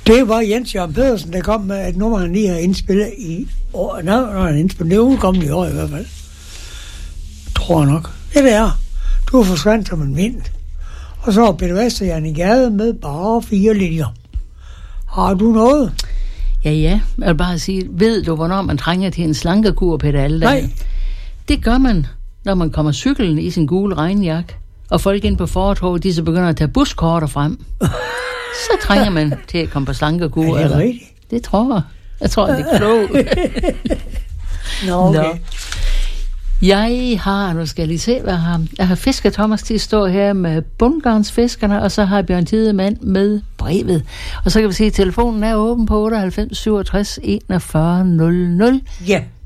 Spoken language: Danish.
Det var Jens Jørgen Pedersen, der kom med, at nummer han lige har indspillet i år. Når han indspillet, det er udkommet i år i hvert fald. Tror jeg nok. Det er. Du er forsvandt som en vind. Og så var Peter Vesterjern i gade med bare 4 linjer. Har du noget? Ja. Jeg vil bare sige, ved du, hvornår man trænger til en slankekur, Peter Aldag? Nej. Det gør man, når man kommer cyklen i sin gule regnjakke, og folk ind på fortoget, de så begynder at tage buskorter frem. Så trænger man til at komme på slankekur. Er det rigtigt? Det tror jeg. Jeg tror, det er klogt. Nå, okay. Nå. Jeg har, nu skal jeg lige se, hvad jeg har. Jeg har Fisker Thomas til at stå her med bundgarnsfiskerne, og så har Bjørn Tidemand med brevet. Og så kan vi sige, at telefonen er åben på 98 67 41 00. Ja.